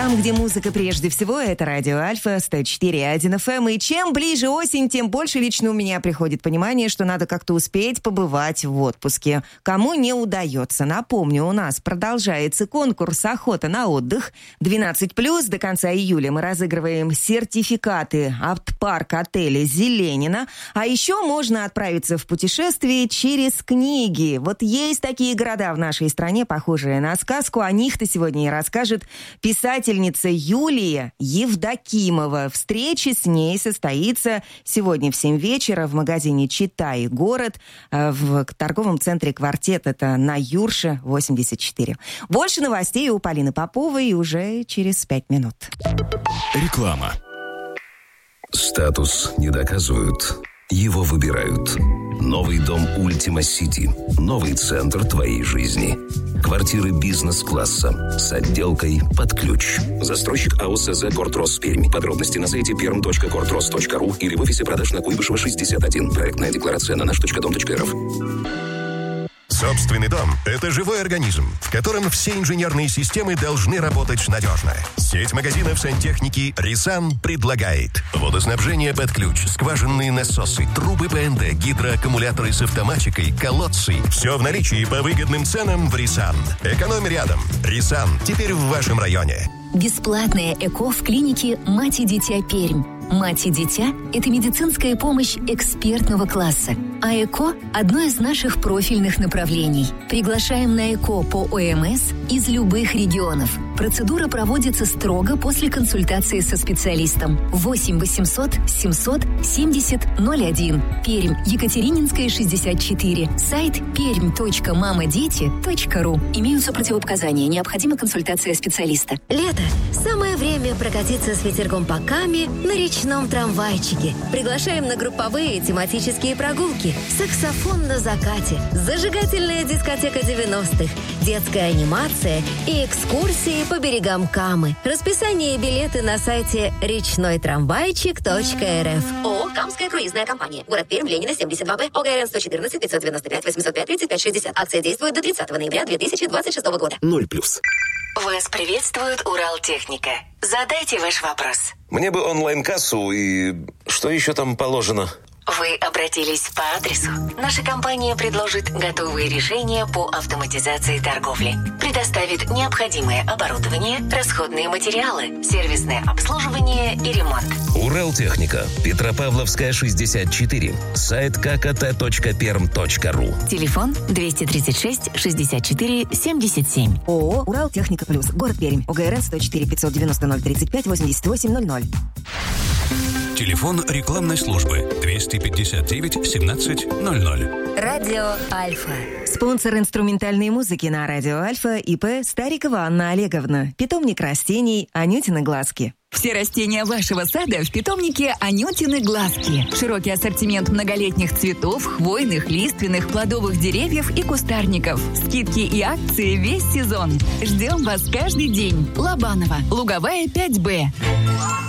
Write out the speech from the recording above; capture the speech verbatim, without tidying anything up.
Там, где музыка прежде всего, это радио Альфа, сто четыре и один эф эм. И чем ближе осень, тем больше лично у меня приходит понимание, что надо как-то успеть побывать в отпуске. Кому не удается. Напомню, у нас продолжается конкурс «Охота на отдых». двенадцать плюс до конца июля мы разыгрываем сертификаты от парка отеля «Зеленина». А еще можно отправиться в путешествие через книги. Вот есть такие города в нашей стране, похожие на сказку. О них-то сегодня и расскажет писательница Юлия Евдокимова. Встреча с ней состоится сегодня в семь вечера в магазине «Читай город» в торговом центре «Квартет». Это на Юрша, восемьдесят четыре. Больше новостей у Полины Поповой уже через пять минут. Реклама. Статус не доказывают, его выбирают. Новый дом Ultima City. Новый центр твоей жизни. Квартиры бизнес-класса с отделкой под ключ. Застройщик АО СЗ «Кортрос Пермь». Подробности на сайте перм точка кортрос точка ру или в офисе продаж на Куйбышева шестьдесят один. Проектная декларация на наш точка дом точка рф. Собственный дом – это живой организм, в котором все инженерные системы должны работать надежно. Сеть магазинов сантехники «Рисан» предлагает водоснабжение под ключ, скважинные насосы, трубы ПНД, гидроаккумуляторы с автоматикой, колодцы. Все в наличии по выгодным ценам в «Рисан». Экономь рядом. «Рисан» теперь в вашем районе. Бесплатное ЭКО в клинике «Мать и дитя Пермь». «Мать и дитя» – это медицинская помощь экспертного класса. А ЭКО – одно из наших профильных направлений. Приглашаем на ЭКО по ОМС из любых регионов. Процедура проводится строго после консультации со специалистом. восемь восемьсот семьсот семьдесят ноль один. Пермь, Екатерининская, шестьдесят четыре. Сайт пермь точка мама дети точка ру. Имеются противопоказания. Необходима консультация специалиста. Лето. Самое время прокатиться с ветерком по Каме на речном трамвайчике. Приглашаем на групповые тематические прогулки. Саксофон на закате. Зажигательная дискотека девяностых. Детская анимация и экскурсии по берегам Камы. Расписание и билеты на сайте речной трамвайчик точка эр эф. ООО «Камская круизная компания». Город Пермь, Ленина, семьдесят два Б. ОГРН сто четырнадцать пятьсот девяносто пять восемьсот пять тридцать пять шестьдесят. Акция действует до тридцатого ноября две тысячи двадцать шестого года. Ноль плюс. Вас приветствует Уралтехника. Задайте ваш вопрос. Мне бы онлайн-кассу и что еще там положено? Вы обратились по адресу. Наша компания предложит готовые решения по автоматизации торговли. Предоставит необходимое оборудование, расходные материалы, сервисное обслуживание и ремонт. Уралтехника. Петропавловская, шестьдесят четыре. Сайт ка ка тэ точка перм точка ру. Телефон двести тридцать шесть шестьдесят четыре семьдесят семь. ООО «Уралтехника плюс». Город Пермь. ОГРН сто четыре пятьсот девяносто ноль тридцать пять восемьдесят восемь ноль ноль. Телефон рекламной службы двести пятьдесят девять семнадцать ноль ноль. Радио Альфа. Спонсор инструментальной музыки на радио Альфа ИП Старикова Анна Олеговна. Питомник растений Анютины глазки. Все растения вашего сада в питомнике Анютины глазки. Широкий ассортимент многолетних цветов, хвойных, лиственных, плодовых деревьев и кустарников. Скидки и акции весь сезон. Ждем вас каждый день. Лобанова, Луговая, пять Б.